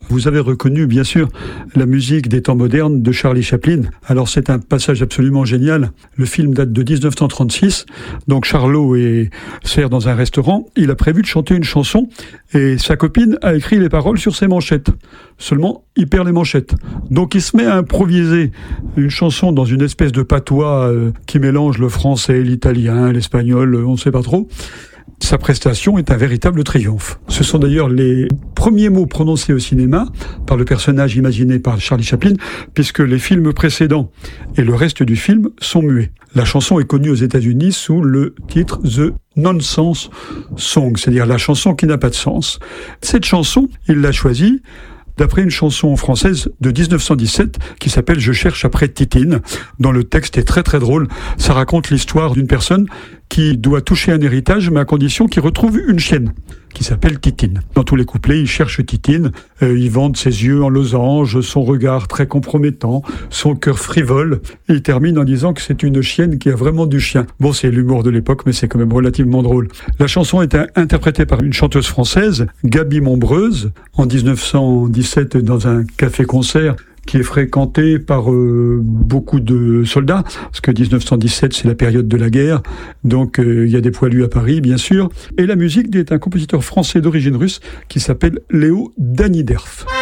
Vous avez reconnu, bien sûr, la musique des temps modernes de Charlie Chaplin. Alors, c'est un passage absolument génial. Le film date de 1936. Donc, Charlot sert dans un restaurant. Il a prévu de chanter une chanson et sa copine a écrit les paroles sur ses manchettes. Seulement, il perd les manchettes. Donc, il se met à improviser une chanson dans une espèce de patois qui mélange le français, l'italien, l'espagnol, on ne sait pas trop. Sa prestation est un véritable triomphe. Ce sont d'ailleurs les premiers mots prononcés au cinéma par le personnage imaginé par Charlie Chaplin, puisque les films précédents et le reste du film sont muets. La chanson est connue aux États-Unis sous le titre The Nonsense Song, c'est-à-dire la chanson qui n'a pas de sens. Cette chanson, il l'a choisie d'après une chanson française de 1917 qui s'appelle « Je cherche après Titine », dont le texte est très très drôle. Ça raconte l'histoire d'une personne qui doit toucher un héritage, mais à condition qu'il retrouve une chienne qui s'appelle Titine. Dans tous les couplets, il cherche Titine, il vante ses yeux en losange, son regard très compromettant, son cœur frivole, et il termine en disant que c'est une chienne qui a vraiment du chien. Bon, c'est l'humour de l'époque, mais c'est quand même relativement drôle. La chanson est interprétée par une chanteuse française, Gaby Montbreuse, en 1917 dans un café-concert qui est fréquenté par beaucoup de soldats, parce que 1917, c'est la période de la guerre, donc il y a des poilus à Paris, bien sûr. Et la musique est un compositeur français d'origine russe qui s'appelle Léo Daniderf.